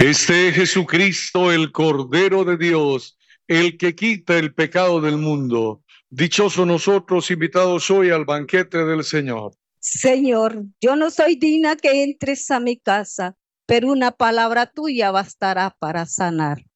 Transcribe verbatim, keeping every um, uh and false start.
Este es Jesucristo, el Cordero de Dios, el que quita el pecado del mundo. Dichosos nosotros invitados hoy al banquete del Señor. Señor, yo no soy digna que entres a mi casa, pero una palabra tuya bastará para sanar.